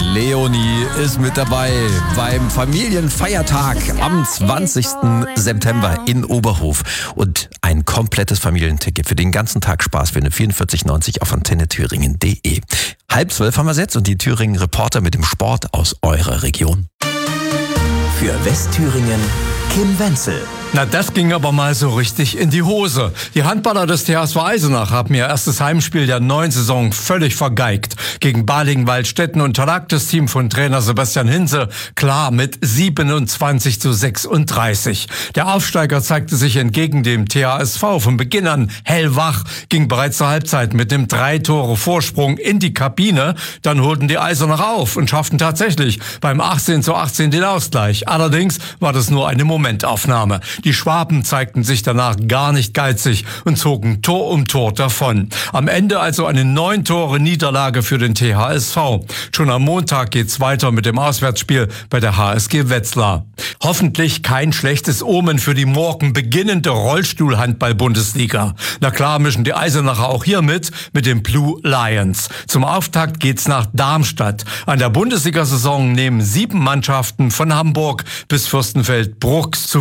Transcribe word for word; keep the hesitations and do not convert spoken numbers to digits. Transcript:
Leonie ist mit dabei beim Familienfeiertag am zwanzigsten September in Oberhof. Und ein komplettes Familienticket für den ganzen Tag Spaß für eine vierundvierzig neunzig auf antenne thüringen punkt de. Halb zwölf haben wir jetzt und die Thüringen-Reporter mit dem Sport aus eurer Region. Für Westthüringen Kim Wenzel. Na, das ging aber mal so richtig in die Hose. Die Handballer des T H S V Eisenach haben ihr erstes Heimspiel der neuen Saison völlig vergeigt. Gegen Balingen-Waldstätten unterlag das Team von Trainer Sebastian Hinze klar mit siebenundzwanzig zu sechsunddreißig. Der Aufsteiger zeigte sich entgegen dem T H S V von Beginn an hellwach, ging bereits zur Halbzeit mit dem drei Tore Vorsprung in die Kabine. Dann holten die Eisenach auf und schafften tatsächlich beim achtzehn zu achtzehn den Ausgleich. Allerdings war das nur eine Momentaufnahme. Die Schwaben zeigten sich danach gar nicht geizig und zogen Tor um Tor davon. Am Ende also eine neun Tore Niederlage für den T H S V. Schon am Montag geht's weiter mit dem Auswärtsspiel bei der H S G Wetzlar. Hoffentlich kein schlechtes Omen für die morgen beginnende Rollstuhl-Handball-Bundesliga. Na klar mischen die Eisenacher auch hier mit, mit den Blue Lions. Zum Auftakt geht's nach Darmstadt. An der Bundesliga-Saison nehmen sieben Mannschaften von Hamburg bis Fürstenfeldbruck zu